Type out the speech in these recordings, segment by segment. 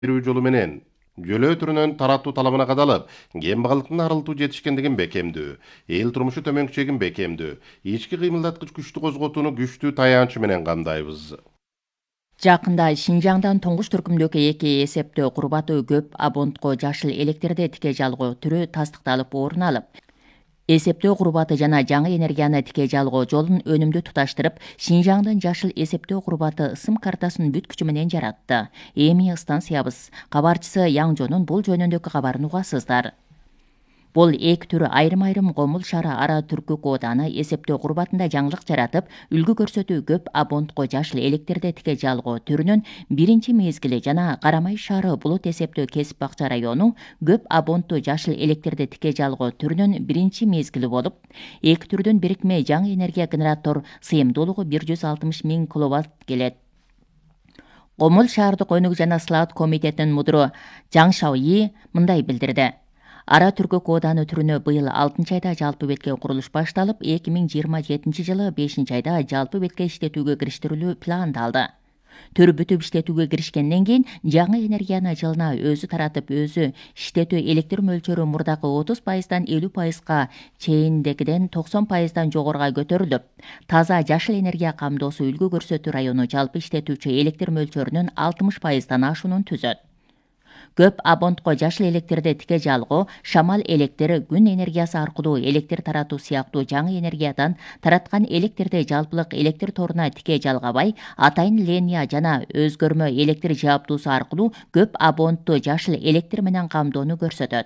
берүү жолу менен жөлөө түрүнөн тараттуу талабына кадалып, кембагалдыктын арылтуу жетишкендигин бекемдөө, эл турмушу төмөнкүчегин бекемдөө, ички кыймылдаткыч күчтү козготууну күчтүү таянчы менен камдайбыз. Жакында Шинжаңдан туңгуч түркүмдөгү эки эсептөө курбаты көп абонтко жашыл электрди тике жалгоо түрү тастыкталып орун алып, эсептөө курбаты жана жаңы энергияны тике жалгоо жолун өнүмдүү туташтырып, Шинжаңдын жашыл эсептөө курбаты ысым картасын бүт күчү менен жаратты. Эми станциябыз кабарчысы Яңжонун бул жөнүндөгү кабарын угасыздар. Бул эки түрү айрым-айрым Комул шаары ара түркүк ооданы эсептөө курбатында жаңылык жаратып, үлгү көрсөтүү көп абонтко жашыл электрди тике жалгоо түрүнүн биринчи мезгили жана Карамай шаары булут эсептөө кесип бакча району көп абонттуу жашыл электрди тике жалгоо түрүнүн биринчи мезгили болуп, эки түрдүн бирикме жаңы энергия генератор сыйымдуулугу 160 000 киловатт келет. Комул шаардык өнүгүү жана слаат комитетинин мудуру Жаң Шаои мындай билдирди. Ара түркүк ооданы түрүнө быйыл 6 айда жалпы бетке курулуш башталып, 2027 жылы 5 айда жалпы бетке иштетүүгө кириштирилүү пландалды. Төр бүтүп иштетүүгө киришкенден кийин жаңы энергияны жылына өзү таратып, өзү иштетүү электр мөлчөрү мурдакы 30%дан 50%га чейиндегиден 90%дан жогоруга көтөрүлүп, таза жашыл энергия камдоосу үлгү көрсөтүү району жалпы иштетүүчү электр мөлчөрүнүн 60%дан ашуунун түзөт. Көп абонтко жашыл электрди тике жалгоо, шамал электр, күн энергиясы аркылуу электр таратуу сыяктуу жаңы энергиядан тараткан электрди жалпылык электр торуна тике жалгабай, атайын линия жана өзгөрмө электр жабдуусу аркылуу көп абонтту жашыл электр менен камдоону көрсөтөт.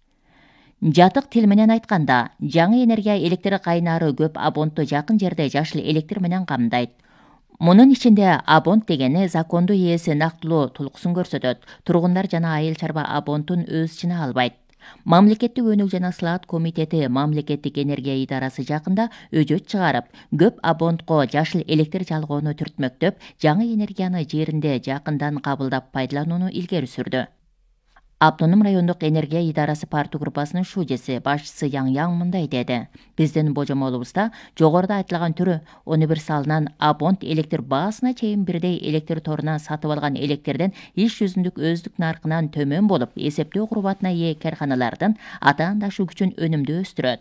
Жатык тил менен айтканда, жаңы энергия электр кайнары көп абонтту жакын жерде жашыл электр менен камдайт. Мунун ичинде абонт дегени закондуу ээси нактылуу тулкусын көрсөтөт. Тургундар жана айыл чарба абонтун өз ичине албайт. Мамлекеттик өнүгүү жана слаат комитети мамлекеттик энергия идарасы жакында өжөт чыгарып, көп абонтко жашыл электр жалгоону түртмөктөп, жаңы энергияны жеринде жакындан кабылдап пайдаланууну илгери сүрдү. Автоном райондук энергия идарасы парту группасынын шужеси, башчысы Яң мындай деди. Биздин божомолубузда жогоруда айтылган түрү универсалынан абонт электр баасына чейин бирдей электр торунан сатып алган электрден иш жүзүндүк өздүк наркынан төмөн болуп, эсептөө курбатына ээ карканалардын атаандашуу күчүн өнүмдүү өстүрөт.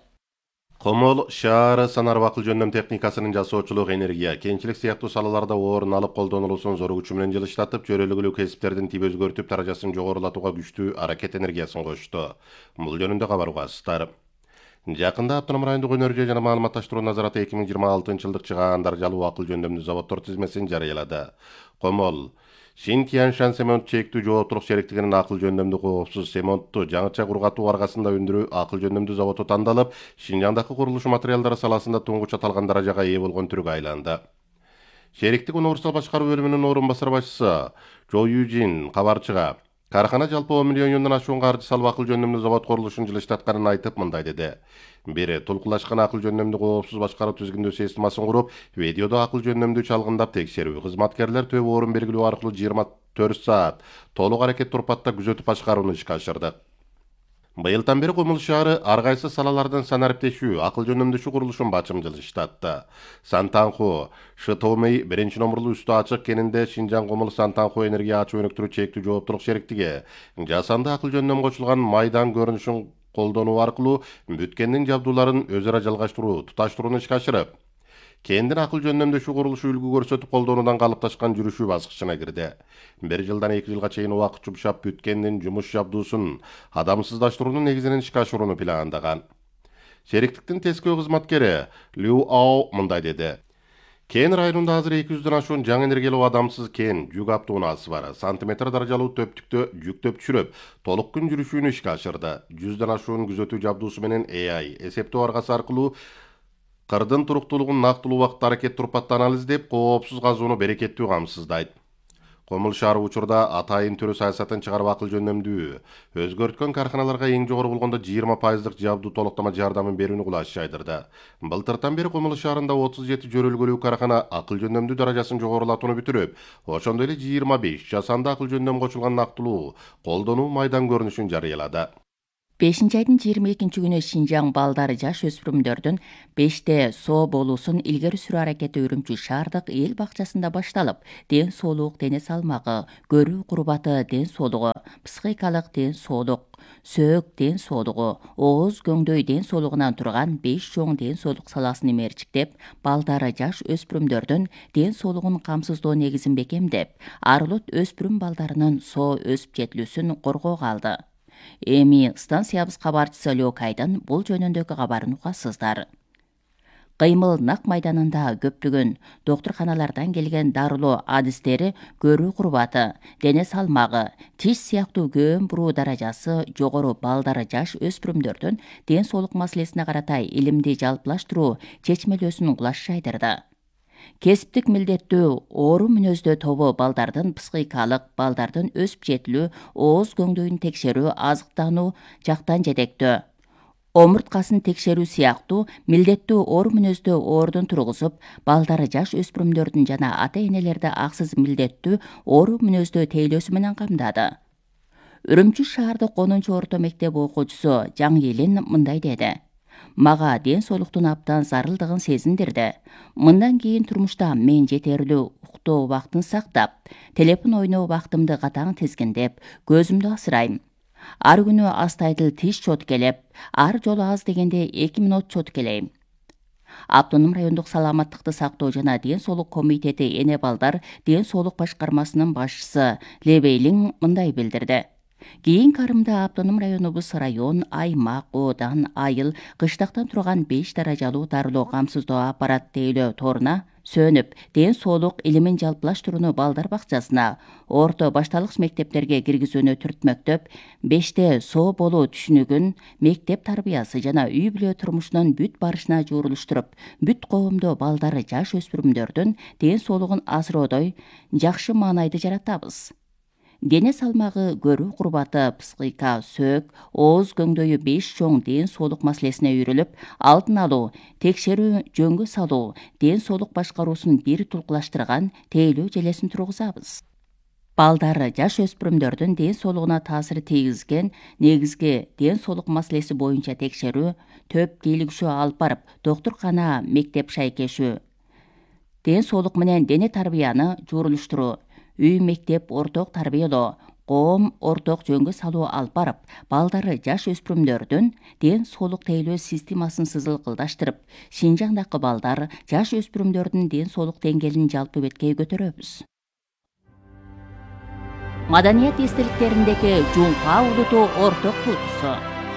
Комул шаары санар бакыл жөндөм техникасынын жасоочулук, энергия, кенчилик сыяктуу салаларда орун алып колдонулуусун зор күчү менен жылыштатып, жөрөлгүлүү кесиптердин тип өзгөртүп, даражасын жогорулатууга күчтүү аракет энергиясын кошту. Бул жөнүндө кабар угасыздар. Жакында Автоном райондук өнөр жана маалыматташтыруу назараты 2026 жылдык чыгаан даражалуу акыл жөндөмдүү заводдор тизмесин жарыялады. Комол Шин Тяньшан Семонт чектүү жооптулук шериктигинин акыл жөндөмдүү коопсуз семонтту жаңыча кургатуу аркасында өндүрүү акыл жөндөмдүү заводу тандалып, Шинжаңдагы курулуш материалдары саласында туңгуч аталган даражага ээ болгон түргө айланды. Шериктик универсал башкаруу бөлүмүнүн орун басар башчысы Жо Южин кабарчыга кархана жалпы 10 миллион юандан ашуун каржы салып акыл жөндөмдүү завод курулушун жылыштатканын айтып мындай деди. Бири толкулашкан акыл жөндөмдүү коопсуз башкаруу түзгүндөө системасын куруп, видеодо акыл жөндөмдүү чалгындап текшерүү, кызматкерлер төбө орун белгилөө аркылуу 24 саат толук аракет турпатта күзөтүп башкарууну ишке ашырдык. Быйылдан бери Комул шаары ар кайсы салалардын санариптешүү, акыл жөндөмдүү курулушун бачым жылыштатты. Сантанху, Шытомый биринчи номурлуу үстү ачык кенинде Шинжаң Комул Сантанху энергия ачуу өнүктүрүү чектүү жооптулук шериктиги жасанды акыл жөндөм кочулган майдан көрүнүшүн колдонуу аркылуу бүткендин жабдууларын өз ара жалгаштыруу, туташтырууну ишке ашырып, кендин акыл жөндөмдөшүү курулушу үлгү көрсөтүп колдонуудан калыпташкан жүрүшүү баскычына кирди. 1 жылдан 2 жылга чейин убакыт жумшап бүткендин жумуш жабдуусун адамсыздаштыруунун негизинен ишке ашырууну пландаган. Шериктиктин тескөө кызматкери Лю Ао мындай деди. Кен районунда азыр 200дөн ашуун жаңы энергиялуу адамсыз кен жүк автоунаасы бар. Сантиметр даражалуу төптүктө жүктөп түшүрүп, толук күн жүрүшүүнү ишке ашырды. 100дөн ашуун күзөтүү жабдуусу менен AI эсептөө аргасы аркылуу кырдын туруктуулугун нактылуу убакытта аракет турпатта анализдеп, коопсуз казууну берекеттүү камсыздайт. Комул шаары учурда атайын түрү саясатын чыгарып акыл жөндөмдүү өзгөрткөн карханаларга эң жогору болгондо 20% жабдуу толуктама жардамын берүүнү кулаш жайдырды. Былтыртан бери Комул шаарында 37 жөрөлгөлүү кархана акыл жөндөмдүү даражасын жогорулатууну бүтүрүп, ошондой эле 25 жасанды акыл жөндөм кочулган нактылуу колдонуу майдан көрүнүшүн жарыялады. 5-айдын 22-күнү Шинжаң балдары жаш өспүрүмдөрдүн 5-те соо болуусун илгери сүрүү аракети Үрүмчү шаардык эл бакчасында башталып, ден соолук, дене салмагы, көрүү курбаты ден соолугу, психикалык ден соолук, сөөк ден соолугу, ооз көңдөй ден соолугунан турган 5 чоң ден соолук саласын мерчиктеп, балдары жаш өспүрүмдөрдүн ден соолугун камсыздоо негизин бекемдеп, арылыт өспүрүм балдарынын соо өсүп жетилүүсүн коргоого алды. Эми станциябыз кабарчысы Лёкайдын бул жөнүндөгү кабарын угасыздар. Кыймыл нак майданында көптөгөн доктурканалардан келген дарылоо адистери көрүү курбаты, дене салмагы, тиш сыяктуу көөн буруу даражасы жогору балдары жаш өспүрүмдөрдүн ден соолук маселесине карата илимди жалпылаштыруу чечмелөөсүн кулаш жайдырды. Кесиптик милдеттүү оору мүнөздөө тобу балдардын психикалык, балдардын өсүп жетилүү, ооз көңдөйүн текшерүү, азыктануу жактан жетектөө, омурткасын текшерүү сыяктуу милдеттүү оору мүнөздөө оордун тургузуп, балдары жаш өспүрүмдөрдүн жана ата-энелерди аксыз милдеттүү оору мүнөздөө тейлөөсү менен камдады. Үрүмчү шаардык 10-орто мектеп окуучусу Жаңелин мындай деди: Мага ден соолуктун абдан зарылдыгын сезиндирди. Мындан кийин турмушта мен жетерлүү уктоо убактын сактап, телефон ойноо убактымды катаң тизгиндеп, көзүмдү асырайм. Ар күнү астайдыл тиш чоткелеп, ар жолу аз дегенде 2 мүнөт чоткелейм. Автоном райондук саламаттыкты сактоо жана ден соолук комитети эне балдар ден соолук башкармасынын башчысы Лебейлин мындай билдирди. Кийинки арымда автоном районубуз район, аймак, оодан, айыл, кыштактан турган 5 даражалуу дарылоо камсыздоо аппарат тейлөө торуна сөнүп, ден соолук илимин жалпылаштырууну балдар бакчасына, орто башталгыч мектептерге киргизүүнү түртмөктөп, 5-те соо болуу түшүнүгүн мектеп тарбиясы жана үй бүлө турмушунун бүт барышына жуурулуштуруп, бүт коомдо балдары жаш өспүрүмдөрдүн ден соолугун асыроодой жакшы маанайды жаратабыз. Дене салмагы, көрүү курбаты, психика, сөөк, ооз көңдөйү 5 чоң ден соолук маселесине үйрүлүп, алдын алуу, текшерүү жөнгө салуу, ден соолук башкаруусун бир тулкулаштырган тейлөө желесин тургузабыз. Балдары жаш өспүрүмдөрдүн ден соолугуна таасир тийгизген негизги ден соолук маселеси боюнча текшерүү, төп тейлигишөө алып барып, доктуркана, мектеп шайкешүү, ден соолук менен дене тарбияны жуурулуштуруу, үй мектеп орток тарбиялоо, коом орток жөнгө салуу алып барып, балдары жаш өспүрүмдөрдүн ден соолук тейлөө системасын сызылкылдаштырып, Шинжаңдагы балдар жаш өспүрүмдөрдүн ден соолук деңгээлин жалпы беткей көтөрөбүз. Маданият эстеликтериндеги Жуңка улуту орток туутусу.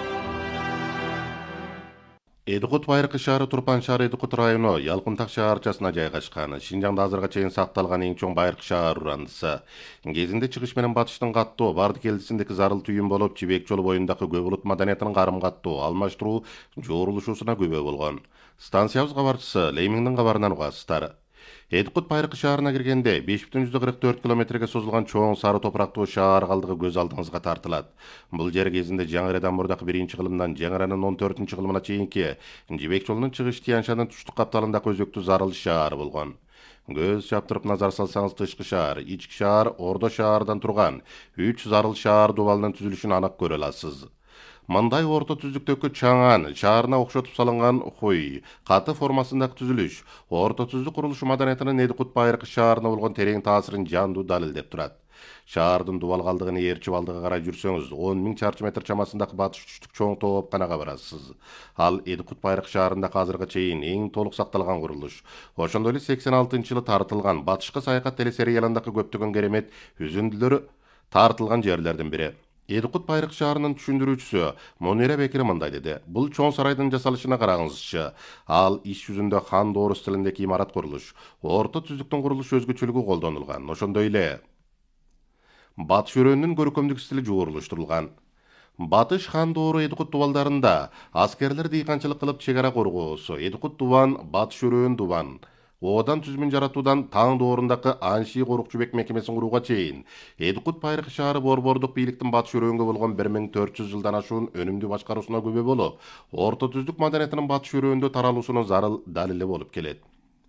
Эдикут Байыркы шаары Турпан шаары Эдикут району Ялкынтак шаарчасына жайгашкан. Шинжаңда азырга чейин сакталган эң чоң Байыркы шаар урандысы. Кезинде чыгыш менен батыштын каттоо, барды келдисиндеги зарыл түйүн болуп, Жибек жолу боюндагы көп улут маданиятынын карым каттоо, алмаштыруу, жоорулушуусуна күбө болгон. Станциябыз кабарчысы Леймиңдин кабарынан угасыздар. Эдикут Байыркы шаарына киргенде 5,44 километрге созулган чоң сары топурактуу шаар калдыгы көз алдыңызга тартылат. Бул жер кезинде Жаңырадан мурдакы 1-кылымдан Жаңыранын 14-кылымына чейинки Жибек жолунун чыгыш Тияншанын туштук капталындагы өзөктүү зарыл шаар болгон. Көз чаптырып назар салсаңыз тышкы шаар, ички шаар, ордо шаардан турган 3 зарыл шаар дубалынын түзүлүшүн анак көрө аласыз. Мындай орто түздүктөгү чаңан, шаарына окшотуп салынган хуй, каты формасындагы түзүлүш, орто түздүк курулуш маданиятынын Эдикут Байыркы шаарына болгон терең таасирин жандуу далилдеп турат. Шаардын дубал калдыгын ээрчип алдыга карай жүрсөңүз, 10 000 чарчы метр чамасындагы батыш түштүк чоң тоопканага барасыз. Ал Эдикут Байыркы шаарында азырга чейин эң толук сакталган курулуш. Ошондой эле 86-жылы тартылган батышкы саякат телесериалындагы көптөгөн керемет үзүндүлөр тартылган жерлердин бири. Эдикут Байыркы шаарынын түшүндүрүүчүсү Монира Бекир мындай деди. Бул чоң сарайдын жасалышына караңызчы. Ал иш жүзүндө хан доору стилиндеги имарат курулуш. Орто түздүктүн курулуш өзгөчөлүгү колдонулган. Ошондой эле батыш өрөөнүнүн көркөмдүк стили жуурулуштурулган. Батыш хан доору Эдикут дубалдарында аскерлер дыйканчылык кылып чек ара коргоосу, Эдикут дубан, батыш өрөөн дубан, оодан түзмүн жаратуудан таң доорундагы Анши Корукчубек мекемесин курууга чейин Эдикут Байыркы шаары борбордук бийликтин батыш өрөөнгө болгон 1400 жылдан ашуун өнүмдүү башкаруусуна күбө болуп, орто түздүк маданиятынын батыш өрөөндө таралуусунун зарыл далили болуп келет.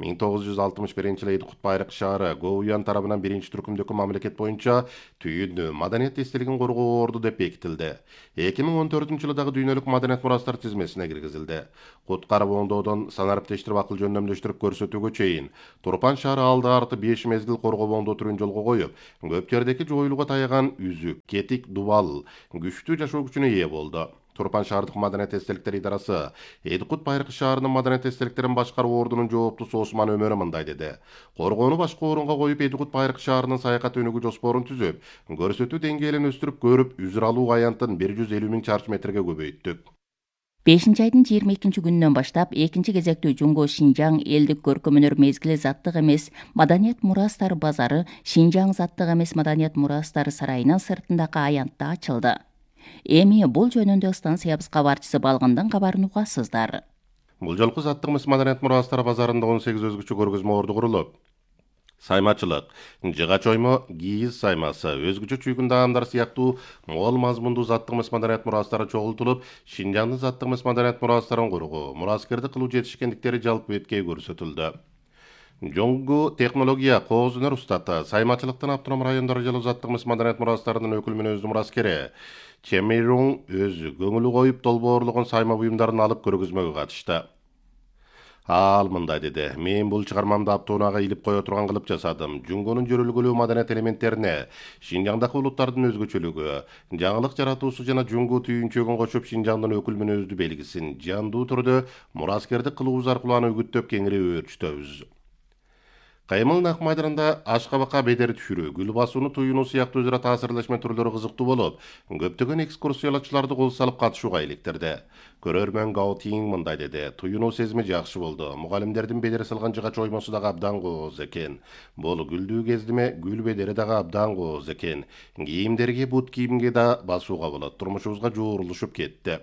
1961-жылы Эдикут Байрак шаары Гоуян тарабынан биринчи түркүмдөгү мамлекет боюнча түйүндү маданият эстелигин коргоо орду деп бекитилди. 2014-жылы дагы дүйнөлүк маданият мурастар тизмесине киргизилди. Куткарып оңдоодон санариптештирип акыл жөндөмдөштүрүп көрсөтүүгө чейин Турпан шаары алды арты 5 мезгил коргоо оңдоо түрүн жолго коюп, көп жердеки жоюлууга таяган үзүк, кетик, дубал күчтүү жашоо күчүнө ээ болду. Турпан шаардык маданият эстеликтер идарасы Эдикут Байрак шаарынын маданият эстеликтерин башкаруу ордунун жооптусу Осман Өмөрү мындай деди. Коргоону башка орунга коюп Эдикут Байрак шаарынын саякат өнүгүү жоспорун түзүп, көрсөтүү деңгээлин өстүрүп көрүп, үзүр алуу аянтын 150 000 чарчы метрге көбөйттүк. 5-айдын 22-күнүнөн баштап экинчи кезектүү Жумго Шинжаң элдик көркөм-өнөр мезгили заттык эмес маданият мурастары базары Шинжаң заттык эмес маданият мурастары сарайынын сыртындагы аянтта ачылды. Эми бул жөнүндө станциябыз кабарчысы Балгындын кабарын угасыздар. Бул жолку заттык эмес маданият мурастары базарында 18 өзгөчө көргөзмө орду курулуп, саймачылык, жыгач оймо, кийиз саймасы, өзгөчө чүйгүн даамдар сыяктуу мол мазмундуу заттык эмес маданият мурастары чогултулуп, Шинжаңдын заттык эмес маданият мурастарын куруу, мураскерди кылуу жетишкендиктери жалпы беткей көрсөтүлдү. Жоңгу технология кооз өнөр устаты, саймачылыктын автоном райондор жолу заттык эмес маданият мурастарынын өкүл мүнөздүү мураскери Чемирун өзү көңүлү коюп долбоорлогон сайма буюмдарын алып көргөзмөгө катышты. Ал мындай деди: "Мен бул чыгармамды аптоонага илип кое турган кылып жасадым. Жунгонун жөрөлгөлүү маданият элементтерине, Шинжаңдагы улуттардын өзгөчөлүгү, жаңылык жаратуусу жана Жунгу түйүнчөгүн кошуп Шинжаңдын өкүл мүнөздүү белгисин жандуу түрдө мураскердик кылуубуз аркылуу аны үгүттөп кеңири өөрчүтөбүз. Каймыл Нак майданында Ашкабакка бедер түшүрүү, гүл басууну туюнуу сыяктуу өзара таасирлешме түрлөрү кызыктуу болуп, көптөгөн экскурсиялачыларды кол салып катышууга иликтирди. Көрөрмөн Гао Тиң мындай деди: "Туюнуу сезими жакшы болду. Мугалимдердин бедер салган жыгач оймосу дагы абдан кооз экен. Бул гүлдүү кездиме гүл бедери дагы абдан кооз экен. Кийимдерге, бут кийимге да басууга болот. Турмушубузга жуурулушуп кетти."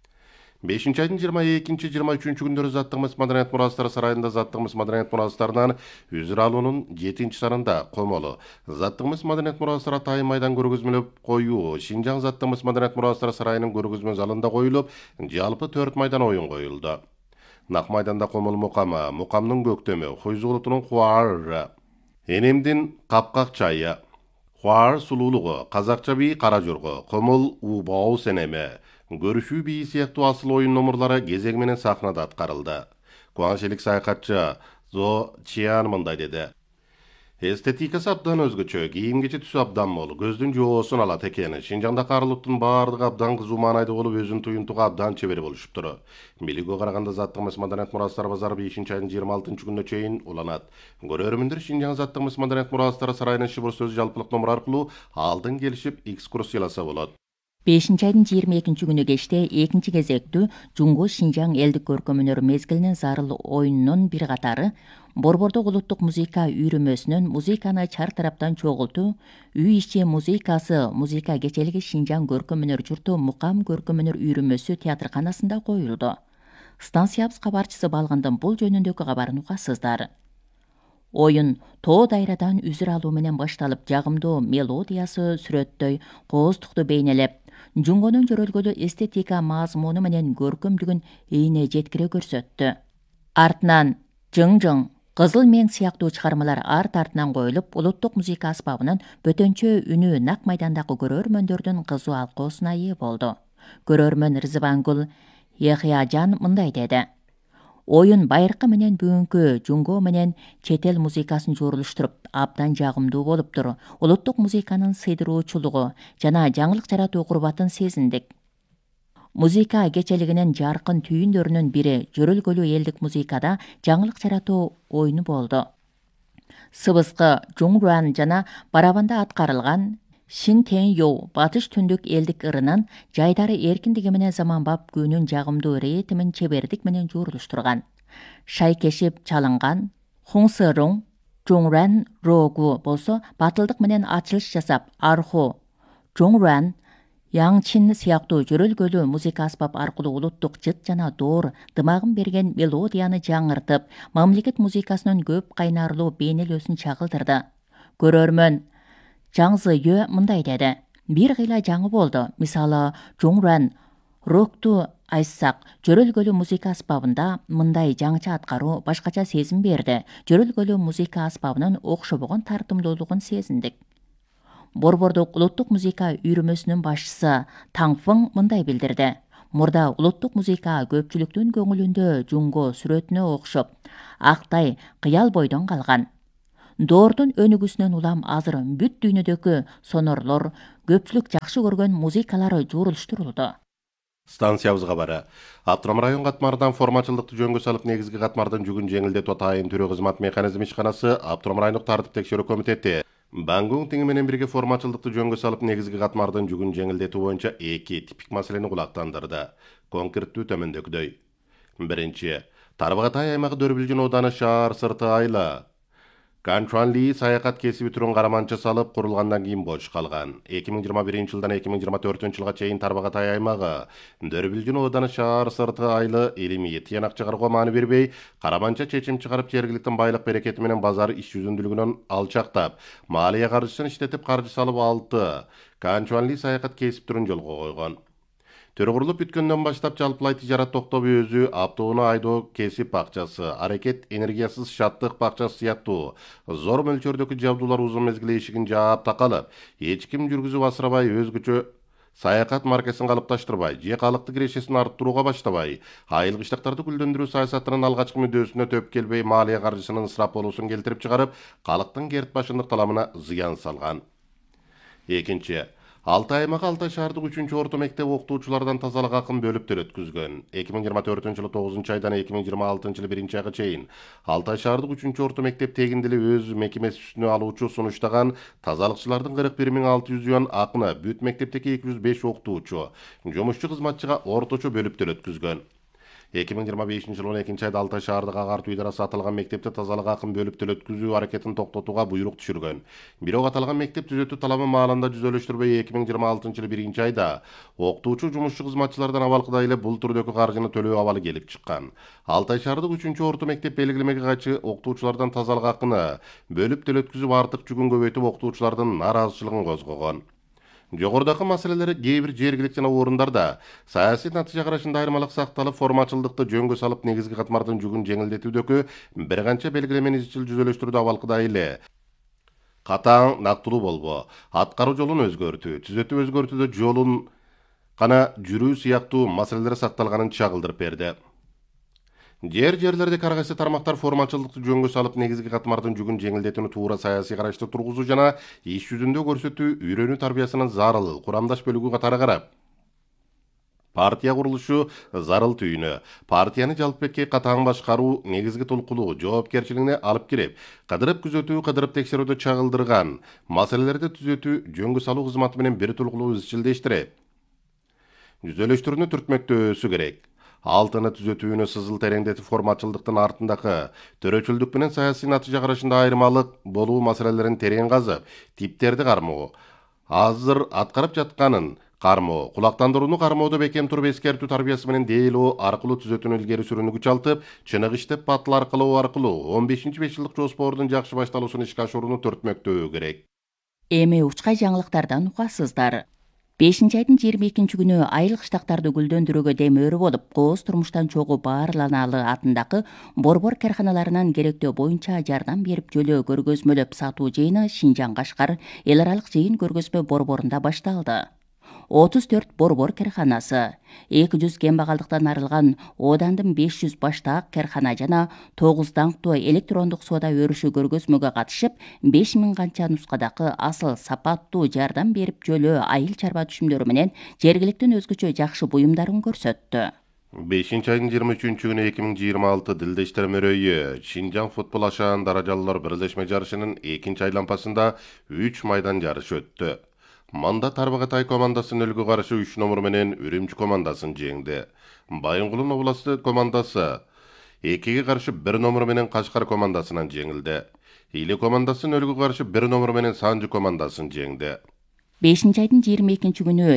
5-айдын 22-23 күндөрү заттык эмес маданият мурастары сарайында заттык эмес маданият мурастарынан үзүр алуунун 7-санында комолу заттык эмес маданият мурастары атайын майдан көргөзмөлөп коюу Шинжаң заттык эмес маданият мурастары сарайынын көргөзмө залында коюлуп, жалпы 4 майдан оюн коюлду. Нак майданда комол мукамы, мукамдын көктөмү, Хуйзулутунун хуары, Энемдин капкак чайы, хуар сулуулугу, казакча бий кара жорго, комол убау сенеме, көрүшүү бийи сыяктуу асыл оюн номурлары кезеги менен сахнада аткарылды. Кубанычылык саякатчы Зо Чиан мындай деди: "Эстетикасы абдан өзгөчө, кийим-кечи түсү абдан мол, көздүн жоосун алат экен. Шинжаңда карылыктын баардыгы абдан кызуу маанайда болуп, өзүн туюнтууга абдан чебер болушуптур." Билүүгө караганда заттык эмес маданият мурастары базары 5-айдын 26-күнүнө чейин уланат. Көрөрмөндөр Шинжаң заттык эмес маданият мурастары сарайынын шыбыр сөз жалпылык номуру аркылуу алдын келишип экскурсияласа болот. 5-айдын 22-күнү кечте экинчи кезектүү Жумго Шинжаң элдик көркөм-өнөр мезгилинин зарыл оюнунун бир катары Борбордук улуттук музыка үйрүмөсүнөн музыканы чар тараптан чогултуу, үй ичи музыкасы музыка кечелиги Шинжаң көркөм-өнөр журту Мукам көркөм-өнөр үйрүмөсү театрканасында коюлду. Станциябыз кабарчысы Балгындын бул жөнүндөгү кабарын угасыздар. Оюн тоо дайрадан үзүр алуу менен башталып, жагымдуу мелодиясы сүрөттөй кооздукту бейнелеп, Жунгонун жөрөлгөлүү эстетика мазмуну менен көркөмдүгүн эйне жеткире көрсөттү. Артынан Жың-жың, Кызыл мең сыяктуу чыгармалар арт артынан коюлуп, улуттук музыка аспабынын бөтөнчө үнү Нак майдандагы көрөрмөндөрдүн кызуу алкоосуна ээ болду. Көрөрмөн Рызыбангүл Яхыяжан мындай деди: "Оюн байыркы менен бүгүнкү Жунго менен чет эл музыкасын жуурулуштуруп, абдан жагымдуу болуптур. Улуттук музыканын сыйдыруучулугу жана жаңылык жаратуу курбатын сезиндик. Музыка кечелигинин жаркын түйүндөрүнүн бири жөрөлгөлүү элдик музыкада жаңылык жаратуу оюну болду. Сыбыскы Жунгруан жана барабанда аткарылган Шин Тен Йоу батыш түндүк элдик ырынын жайдары эркиндиги менен заманбап күүнүн жагымдуу ритмин чебердик менен жуурулуштурган. Шайкешип чалынган Хунсы Рунг, Жунгруан Рогу болсо батылдык менен ачылыш жасап, Арху, Жунгруан, Яңчин сыяктуу жөрөлгөлүү музыка аспап аркылуу улуттук жыт жана доор дымагын берген мелодияны жаңыртып, мамлекет музыкасынын көп кайнарлуу бейнелөөсүн чагылдырды. Көрөрмөн Жаңзы Йө мындай деди: "Бир кыйла жаңы болду. Мисалы, Жунгруан Рогту Айтсак, жөрөлгөлүү музыка аспабында мындай жаңыча аткаруу башкача сезим берди. Жөрөлгөлүү музыка аспабынын окшобогон тартымдуулугун сезиндик. Борбордук улуттук музыка үйрөмөсүнүн башчысы Таңфың мындай билдирди. Мурда улуттук музыка көпчүлүктүн көңүлүндө жунго сүрөтүнө окшоп, актай кыял бойдон калган. Доордун өнүгүүсүнөн улам азыр бүт дүйнөдөгү сонорлор көпчүлүк жакшы көргөн музыкалары жуурулуштурулду. Станциябызга бара. Автоном район катмарынан формачылдыкты жөнгө салып негизги катмардын жүгүн жеңилдетүү атайын түрөө кызмат механизми ишканасы Автоном райондук тартип текшерүү комитети Бангун тиңи менен бирге формачылдыкты жөнгө салып негизги катмардын жүгүн жеңилдетүү боюнча 2 типик маселени кулактандырды. Конкреттүү төмөндөгүдөй. Биринчи, Тарбагатай аймагы Дөрбүлжүн ооданы шаар сырты айла Канчуанли саякат кесиби түрүн караманча салып курулгандан кийин бош калган. 2021-жылдан 2024-жылга чейин Тарбагатай аймагы Дөрбүлжүн ооданы шаар сырты айла илимий тыянак чыгарууга маани бербей, караманча чечим чыгарып жергиликтин байлык берекети менен базар иш жүзүндүүлүгүнөн алчактап, маалия каржысын иштетип каржы салып 6 Канчуанли саякат кесип түрүн жолго койгон. Төрө курулуп бүткөндөн баштап жалпылай тижарат токтобой өзү автоунаа айдоо кесип акчасы, аракет энергиясыз шаттык бакчасы сыяктуу зор мөлчөрдөгү жабдуулар узун мезгил эшигин жаап такалып, эч ким жүргүзүп асырабай өзгөчө саякат маркесин калыпташтырбай, же калыкты кирешесин арттырууга баштабай, айыл кыштактарды гүлдөндүрүү саясатынын алгачкы мүдөөсүнө төп келбей, маалия каржысынын ысырап болуусун келтирип чыгарып, калктын керт башындык таламына зыян салган. Экинчи, Алтай аймагы Алтай шаардык 3-орто мектеп окутуучулардан тазалык акын бөлүп төлөткүзгөн. 2024-жылы 9-айдан 2026-жылы 1-айга чейин Алтай шаардык 3-орто мектеп тегиндили өз мекемеси үстүнө алуучу сунуштаган тазалыкчылардын 41.600 юан акыны бүт мектептеги 205 окутуучу, жумушчу кызматчыга орточо бөлүп төлөткүзгөн. 2025-жылы 12-айда Алтай шаардык агартуу идарасы аталган мектепте тазалык акын бөлүп төлөткүзүү аракетин токтотууга буйрук түшүргөн. Бирок аталган мектеп түзөтүү талабы маалында жүзөлөштүрбөй 2026-жылы 1-айда окутуучу жумушчу кызматчылардан абалкыдай эле бул түрдөгү каржыны төлөө абалы келип чыккан. Алтай шаардык 3-орто мектеп белгилемеге кайчы окутуучулардан тазалык акыны бөлүп төлөткүзүп артык жүгүн көбөйтүп окутуучулардын нааразычылыгын козгогон. Жогорудагы маселелер кээ бир жергиликтүү жана орундарда саясий натыйжа карашында айырмалык сакталып, формачылдыкты жөнгө салып негизги катмардын жүгүн жеңилдетүүдөгү бир канча белгилемени изчил жүзөлөштүрүүдө абалкыдай эле катаң, нактылуу болбоо, аткаруу жолун өзгөртүү, түзөтүү өзгөртүүдө жолун гана жүрүү сыяктуу маселелер сакталганын чагылдырып берди. Жерлерде кайсы тармактар формачылдыкты жөнгө салып негизги катмардын жүгүн жеңилдетүүнү туура саясий карашты тургузуу жана иш жүзүндө көрсөтүү, үйрөнүү тарбиясынын зарыл курамдаш бөлүгү катары карап, партия курулушу зарыл түйүнү, партияны жалпыбекке катаң башкаруу негизги толкулуу жоопкерчилигине алып кирип, кыдырып күзөтүү, кыдырып текшерүүдө чагылдырган маселелерди түзөтүү, жөнгө салуу кызматы менен бир толкулуу изчилдештирип, жүзөлөштүрүүнү түртмөктөөсү керек. Алтыны түзөтүүнү сызыл тереңдетип, формачылдыктын артындагы төрөчүлдүк менен саясий натыйжа карашында айырмалык болуу маселелерин терең казып, типтерди кармоо, азыр аткарып жатканын кармоо, кулактандырууну кармоодо бекем туруп эскертүү тарбиясы менен дээлөө аркылуу түзөтүүнү илгери сүрүүнү күчалтып, чыныгы иштеп батыл аркылоо аркылуу 15-5 жылдык жоспордун жакшы башталуусун ишке ашырууну түртмөктөө керек. Эми учкай жаңылыктардан угасыздар. 5-айдын 22-күнү айыл кыштактарды гүлдөндүрүүгө дем өрү болуп, кооз турмуштан чогуу баарланалы атындагы борбор карканаларынан керектөө боюнча жардам берип жөлөө көргөзмөлөп сатуу жыйыны Шинжаң Кашкар эл аралык жыйын көргөзмө борборунда башталды. 34 борбор карканасы, 200 кембагалдыктан арылган оодандын 500 баштаак каркана жана 9 даңктуу электрондук соода өрүшү көргөзмөгө катышып, 5000 канча нускадагы асыл сапаттуу жардам берип жөлөө айыл чарба түшүмдөрү менен жергиликтин өзгөчө жакшы буюмдарын көрсөттү. 5-айдын 23-күнү 2026 Дилдештер мөрөйү Шинжаң футбол ашаан даражалуулар бирлешме жарышынын 2-чи айланпасында 3 майдан жарыш өттү. Манда Тарбагатай командасы 0-га каршы 3 номер менен Үрүмчү командасын жеңди. Байынгулун областы командасы 2-ге каршы 1 номер менен Кашкар командасынан жеңилди. Иле командасы 0-га каршы 1 номер менен Санжы командасын жеңди. 5-айдын 22-күнү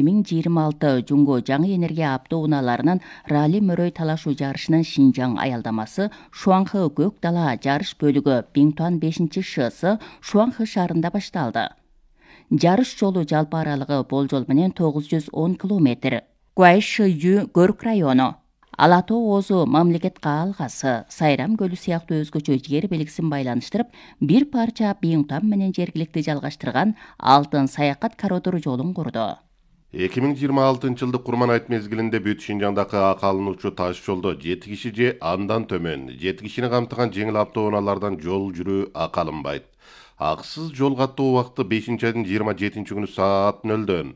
2026 Жунго жаңы энергия автоунааларынын ралли мөрөй талашуу жарышынын Шинжаң аялдамасы Шуанхы көк дала жарыш бөлүгү Биңтуан 5-ШС Шуанхы шаарында башталды. Жарыш жолу жалпы аралыгы болжол менен 910 километр. Гуайшыю Көрк району. Ала Тоо Оозу мамлекет каалгасы Сайрам көлү сыяктуу өзгөчө жер белгисин байланыштырып, бир парча Бийиңтам менен жергиликти жалгаштырган алтын саякат коридор жолун курду. 2026-жылдык Курман айт мезгилинде бүт Шинжаңдагы акы алынуучу таш жолдо 7 киши же андан төмөн 7 кишини камтыган жеңил автоунаалардан жол жүрүү акы алынбайт. Акысыз жол каттоо убакыты 5 айдын 27 күнү саат 0-дөн